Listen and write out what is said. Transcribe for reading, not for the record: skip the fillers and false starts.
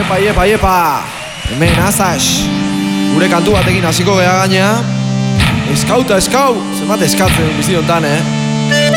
Epa, hemen azaz. Gure kantu batekin hasiko gea gaina. Eskau, zenbat eskatzen bizi hontan,